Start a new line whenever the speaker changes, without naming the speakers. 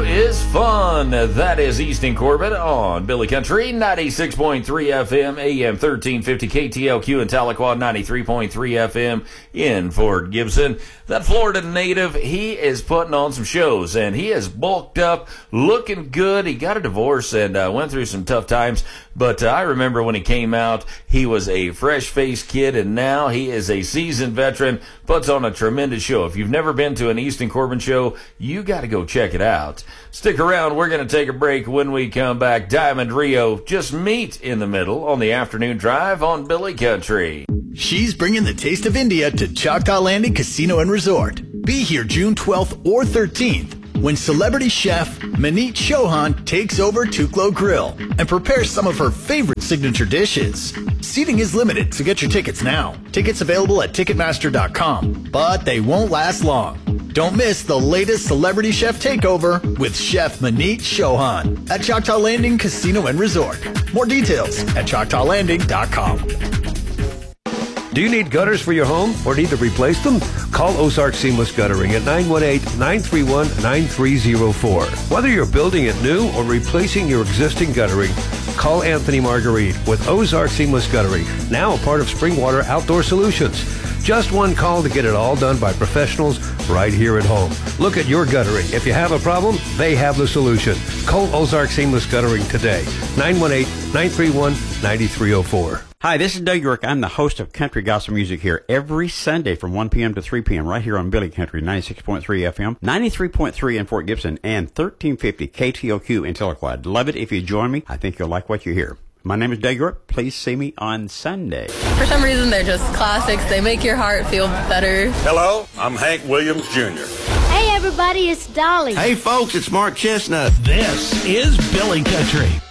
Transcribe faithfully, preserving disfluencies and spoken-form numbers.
is fun. That is Easton Corbett on Billy Country, ninety-six point three F M, A M thirteen fifty, K T L Q in Tahlequah, ninety-three point three F M in Fort Gibson. That Florida native, he is putting on some shows, and he is bulked up, looking good. He got a divorce and uh, went through some tough times, but uh, I remember when he came out, he was a fresh-faced kid, and now he is a seasoned veteran, puts on a tremendous show. If you've never been to an Easton Corbett show, you got to go check it out. Stick around. We're going to take a break. When we come back, Diamond Rio just meet in the middle on the afternoon drive on Billy Country.
She's bringing the taste of India to Choctaw Landing Casino and Resort. Be here June twelfth or thirteenth when celebrity chef Maneet Chauhan takes over Tuklo Grill and prepares some of her favorite signature dishes. Seating is limited, so get your tickets now. Tickets available at Ticketmaster dot com, but they won't last long. Don't miss the latest Celebrity Chef Takeover with Chef Maneet Chauhan at Choctaw Landing Casino and Resort. More details at Choctaw Landing dot com.
Do you need gutters for your home or need to replace them? Call Ozark Seamless Guttering at nine one eight, nine three one, nine three zero four. Whether you're building it new or replacing your existing guttering, call Anthony Marguerite with Ozark Seamless Guttering, now a part of Springwater Outdoor Solutions. Just one call to get it all done by professionals right here at home. Look at your guttering. If you have a problem, they have the solution. Call Ozark Seamless Guttering today. nine one eight, nine three one, nine three zero four.
Hi, this is Doug York. I'm the host of Country Gospel Music here every Sunday from one p.m. to three p.m. right here on Billy Country, ninety-six point three F M, ninety-three point three in Fort Gibson, and thirteen fifty K T L Q in Tahlequah. I'd love it if you join me. I think you'll like what you hear. My name is Doug York. Please see me on Sunday.
For some reason, they're just classics. They make your heart feel better.
Hello, I'm Hank Williams Junior
Hey, everybody, it's Dolly.
Hey, folks, it's Mark Chestnut.
This is Billy Country.